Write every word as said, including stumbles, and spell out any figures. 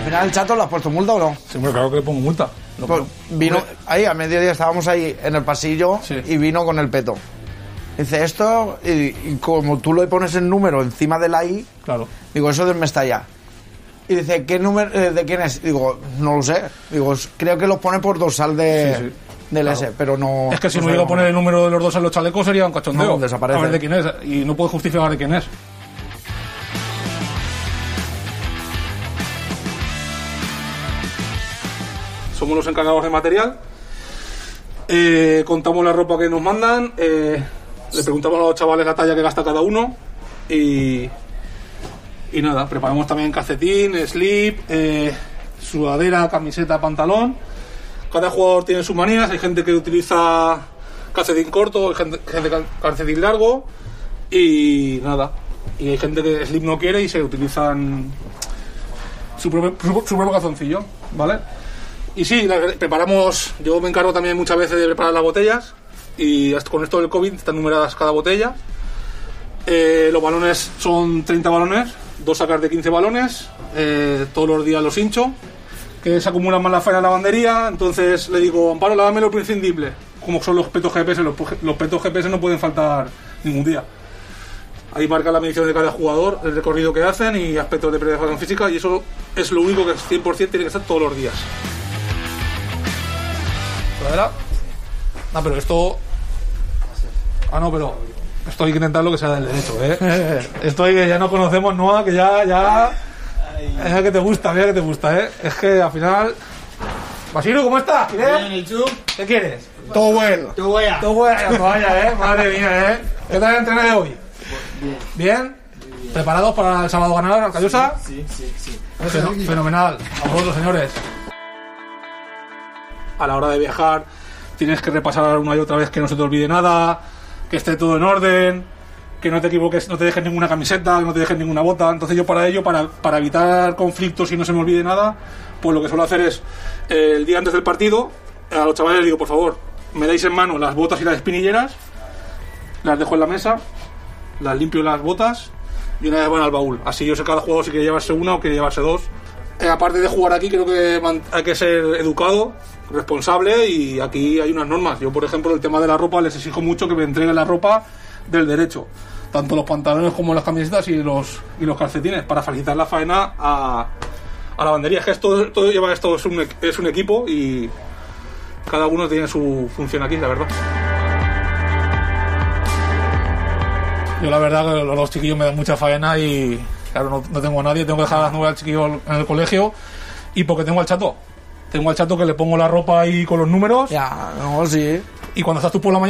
final el chato le has puesto multa o no? Sí, pero claro que le pongo multa. No, Pues vino ahí, a mediodía estábamos ahí en el pasillo Sí. y vino con el peto. Dice esto, y, y como tú le pones el número encima de la I, Claro. digo, eso de Mestalla. Y dice, ¿qué número, eh, de quién es? Digo, no lo sé. Digo, es- creo que los pone por dorsal de, Sí, sí. del Claro. S, pero no... Es que si no sé llego a cómo. poner el número de los dos en los chalecos sería un cachondeo. No, desaparece. A ver de quién es. Y no puedo justificar de quién es. Somos los encargados de material. Eh, contamos la ropa que nos mandan. eh, le preguntamos a los chavales la talla que gasta cada uno. Y, y nada, preparamos también calcetín, slip, eh, sudadera, camiseta, pantalón. Cada jugador tiene sus manías. Hay gente que utiliza calcetín corto, hay gente, gente cal- calcetín largo. Y nada. Y hay gente que slip no quiere y se utilizan su propio, su, su propio calzoncillo, ¿vale? Y sí, la- preparamos, yo me encargo también muchas veces de preparar las botellas y hasta con esto del COVID están numeradas cada botella. Eh, los balones son treinta balones, dos sacas de quince balones, eh, todos los días los hincho, que se acumulan más la faena en la lavandería, entonces le digo, Amparo, lávame lo imprescindible, como son los petos G P S, los, los petos G P S no pueden faltar ningún día. Ahí marca la medición de cada jugador, el recorrido que hacen y aspectos de preparación física y eso es lo único que es cien por ciento tiene que estar todos los días. ¿Verdad? No, pero esto... Ah, no, pero... Esto hay que intentarlo que sea del derecho, ¿eh? Esto hay que ya no conocemos, Noah, que ya... ya... Es que te gusta, mira que te gusta, ¿eh? Es que al final... Basilio, ¿cómo estás? Bien, ¿y tú? ¿Qué quieres? Todo bueno. Tú voy a. Todo bueno, la toalla, ¿eh? Madre mía, ¿eh? ¿Qué tal el entreno de hoy? Bien. ¿Bien? ¿Preparados para el sábado ganar al Callosa? Sí, sí, sí. Feno- Fenomenal. A vosotros, señores. A la hora de viajar tienes que repasar una y otra vez que no se te olvide nada, que esté todo en orden, que no te equivoques, no te dejes ninguna camiseta, que no te dejes ninguna bota. Entonces yo para ello, para, para evitar conflictos y no se me olvide nada, pues lo que suelo hacer es, eh, el día antes del partido, a los chavales les digo, por favor, me dais en mano las botas y las espinilleras, las dejo en la mesa, las limpio las botas y una vez van al baúl. Así yo sé cada jugador si quiere llevarse una o quiere llevarse dos. Eh, aparte de jugar aquí, creo que man- hay que ser educado, responsable y aquí hay unas normas. Yo, por ejemplo, el tema de la ropa les exijo mucho que me entreguen la ropa del derecho, tanto los pantalones como las camisetas y los, y los calcetines, para facilitar la faena a, a la lavandería. Es que esto, todo lleva esto, es un, e- es un equipo y cada uno tiene su función aquí, la verdad. Yo la verdad que los, los chiquillos me dan mucha faena y claro, no, no tengo a nadie, tengo que dejar a las nueve al chiquillo en el colegio y porque tengo al chato. Tengo al chato que le pongo la ropa ahí con los números Ya, no, sí. y cuando estás tú por la mañana